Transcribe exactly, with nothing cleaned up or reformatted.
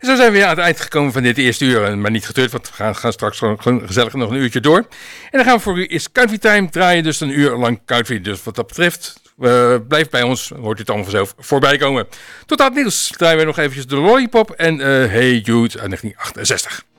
Zo zijn we weer aan het eind gekomen van dit eerste uur. Maar niet getreurd, want we gaan, gaan straks gewoon gezellig nog een uurtje door. En dan gaan we voor u eerst Country Time draaien. Dus een uur lang country. Dus wat dat betreft, uh, blijf bij ons. Hoort u het allemaal vanzelf voorbij komen. Tot aan het nieuws draaien we nog eventjes de Lollipop en uh, Hey Jude uit negentien achtenzestig.